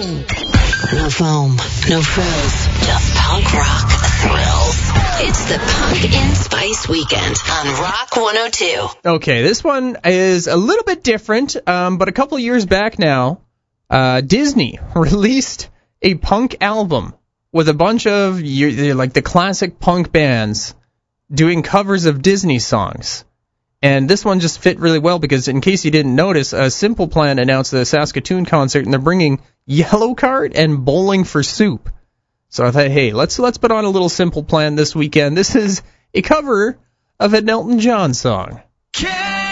No foam, no frills, just punk rock thrills. It's the Punk in Spice Weekend on Rock 102. Okay, this one is a little bit different, but a couple years back now, Disney released a punk album with a bunch of like the classic punk bands doing covers of Disney songs. And this one just fit really well because, in case you didn't notice, Simple Plan announced the Saskatoon concert, and they're bringing Yellowcard and Bowling for Soup. So I thought, hey, let's put on a little Simple Plan this weekend. This is a cover of an Elton John song. Can